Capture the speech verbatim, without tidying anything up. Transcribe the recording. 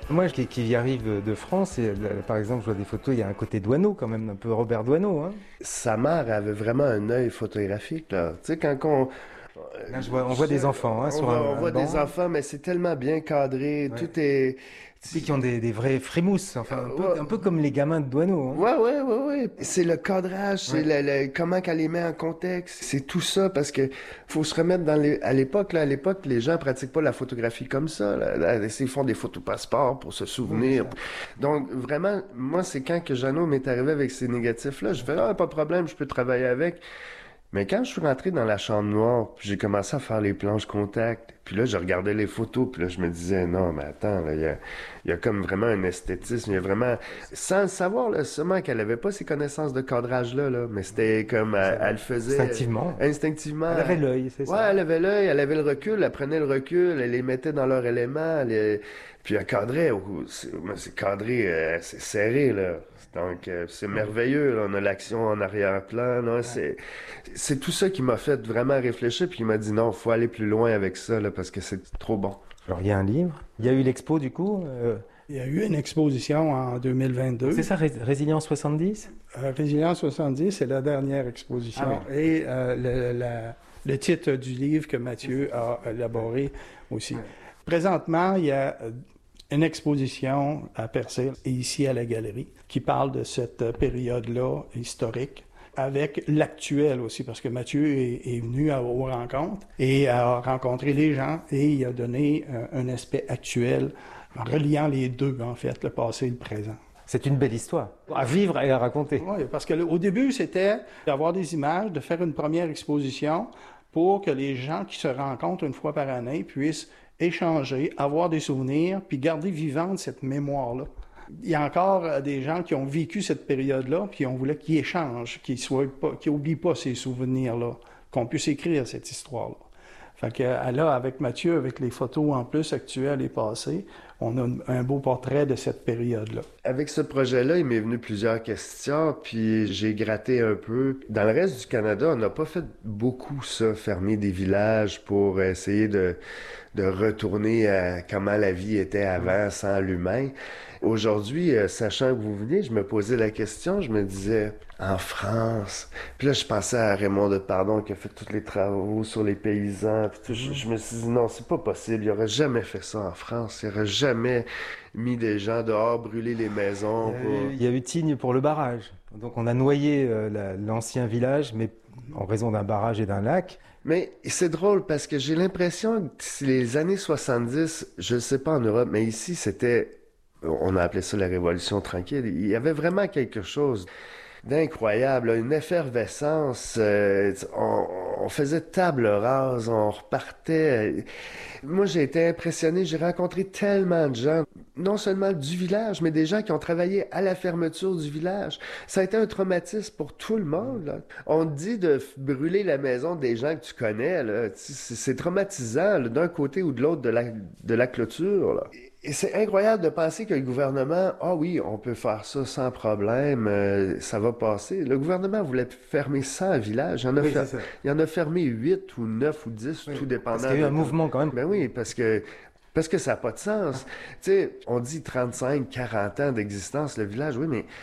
Moi, qui, qui y arrive de France, et, là, par exemple, je vois des photos, il y a un côté Doisneau quand même, un peu Robert Doisneau. Hein. Sa mère avait vraiment un œil photographique, là. Tu sais, quand on, Là, je vois, on je voit des sais, enfants hein, on sur voit, on un, un voit des banc. enfants, mais c'est tellement bien cadré, Ouais. tout est... Puis qui ont des, des vrais frémousses, enfin un peu, Ouais, un peu comme les gamins de Douaneau. Hein. ouais, ouais, ouais, ouais. C'est le cadrage, c'est Ouais. le, le- comment qu'elle les met en contexte, c'est tout ça, parce que faut se remettre dans les... À l'époque, là, à l'époque, les gens pratiquent pas la photographie comme ça, là. Là, ils font des photos passeport pour se Oui, c'est souvenir. ça. Donc, vraiment, moi, c'est quand que Jeannot m'est arrivé avec ces négatifs-là, je fais, ah, pas de problème, je peux travailler avec. Mais quand je suis rentré dans la chambre noire, puis j'ai commencé à faire les planches contact, puis là, je regardais les photos, puis là, je me disais, non, mais attends, là, il y a, il y a comme vraiment un esthétisme, il y a vraiment, sans le savoir, là, sûrement qu'elle avait pas ces connaissances de cadrage-là, là, mais c'était comme, Ça elle, va. elle le faisait Instinctivement. instinctivement. Elle avait l'œil, c'est Ouais, ça. elle avait l'œil, elle avait le recul, elle prenait le recul, elle les mettait dans leur élément, elle, les- puis elle cadrait, oh, c'est moi, c'est cadré, euh, c'est serré, là. Donc, euh, c'est merveilleux, là. On a l'action en arrière-plan, là, Ouais. c'est... C'est tout ça qui m'a fait vraiment réfléchir, puis il m'a dit non, faut aller plus loin avec ça, là, parce que c'est trop bon. Alors il y a un livre, il y a eu l'expo du coup. euh, Il y a eu une exposition en donc c'est deux mille vingt-deux. ça, Rés- Résilience soixante-dix. Euh, Résilience soixante-dix, c'est la dernière exposition. Ah oui. Et euh, le, la- le titre du livre que Mathieu a élaboré aussi. Ouais. Présentement, il y a euh, une exposition à Percé et ici à la galerie qui parle de cette euh, période-là historique avec l'actuel aussi, parce que Mathieu est, est venu à, aux rencontres et a rencontré les gens et il a donné euh, un aspect actuel en reliant les deux, en fait, le passé et le présent. C'est une belle histoire à vivre et à raconter. Oui, parce que le- au début, c'était d'avoir des images, de faire une première exposition pour que les gens qui se rencontrent une fois par année puissent échanger, avoir des souvenirs, puis garder vivante cette mémoire-là. Il y a encore euh, des gens qui ont vécu cette période-là, puis on voulait qu'ils échangent, qu'ils soient pas, qu'ils n'oublient pas ces souvenirs-là, qu'on puisse écrire cette histoire-là. Fait que euh, là, avec Mathieu, avec les photos en plus actuelles et passées, on a un un beau portrait de cette période-là. Avec ce projet-là, il m'est venu plusieurs questions, puis j'ai gratté un peu. Dans le reste du Canada, on n'a pas fait beaucoup ça, fermer des villages pour essayer de, de retourner à comment la vie était avant sans l'humain. Aujourd'hui, euh, sachant que vous venez, je me posais la question, je me disais, en France, puis là je pensais à Raymond Depardon qui a fait tous les travaux sur les paysans, puis tout, je, je me suis dit non, c'est pas possible, il aurait jamais fait ça en France, il aurait jamais mis des gens dehors, brûlé les Il maisons y a pour... eu, il y a eu Tignes pour le barrage. Donc on a noyé euh, la- l'ancien village, mais en raison d'un barrage et d'un lac. Mais c'est drôle parce que j'ai l'impression que si les années soixante-dix, je ne sais pas en Europe, mais ici c'était, on a appelé ça la révolution tranquille, il y avait vraiment quelque chose d'incroyable, une effervescence, euh, on, on faisait table rase, on repartait. Moi j'ai été impressionné, j'ai rencontré tellement de gens, non seulement du village, mais des gens qui ont travaillé à la fermeture du village. Ça a été un traumatisme pour tout le monde, là. On te dit de f- brûler la maison des gens que tu connais, là. C'est c'est traumatisant, là, d'un côté ou de l'autre de la, de la clôture, là. Et c'est incroyable de penser que le gouvernement, ah oui, on peut faire ça sans problème, euh, ça va passer. Le gouvernement voulait fermer cent villages. Il y en a, Oui, fer- c'est ça. il y en a fermé huit ou neuf ou dix, Oui, tout parce dépendant qu'il y a eu un de... mouvement quand même. Ben oui, parce que parce que ça n'a pas de sens. Tu sais, on dit trente-cinq, quarante ans d'existence, le village, oui, mais